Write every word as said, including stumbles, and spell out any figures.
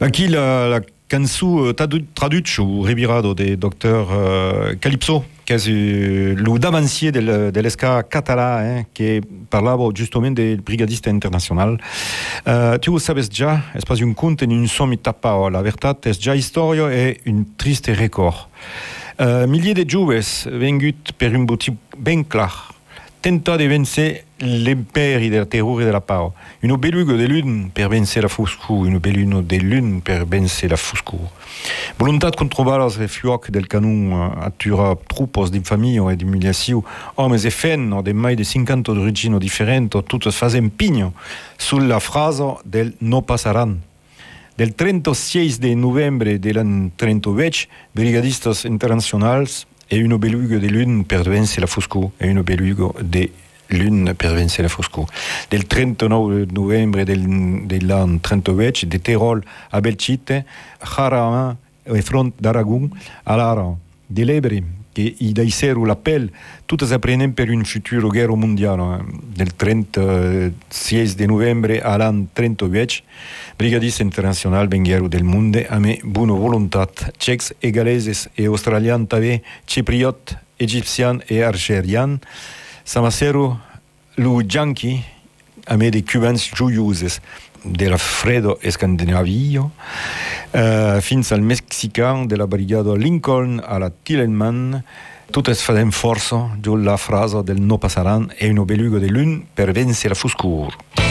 Aquí la, la cançó traduce o revirado de doctor uh, Calypso, que és lo d'avancier del, de l'esca català, eh, que parlava justament del brigadista internacional. Uh, tu ho sabes già, és pas un conte ni un som tapao, la veritat és già història e un triste record. Uh, miliers de joves vengut per un motiu ben clar, tenta de vencer l'imperi del terror e de la pau. Un belugo de lune per vencer la foscura, un belugo de lune per vencer la foscura. Voluntat controlar els refuoc del canon attura trupos d'infamia e d'humiliació, homes e fenno de mai de cinquanta d'origine differente, totes fasen pigno sulla frase del no passaran. Del trentasei de novembre de l'any trenta-vuit, brigadistes internacionals e un belugo de lune per vencer la foscura, e un belugo de lune per vencer la foscura. Del trentanove de novembre del, de l'any trenta-vuit, de Terol a Belchite, Jaraman e front d'Aragon a l'Aran, de l'Ebre, che i daisero l'appel, tuttes apprenen per un futuro guerra mondiale. Del trentasei de novembre a l'any trenta-vuit, brigadistes internacional venguero del monde amb bona voluntat, txecs e galeses e australians també, cipriot, egipcian e argerian, s'amassero lo Yankee amb de cubans joioses de la Fredo Scandinavio, uh, fins al mexican de la brigada Lincoln a la Tillenman, totes faden força de la frase del no passaran e un belugo de lune per vencer la foscura.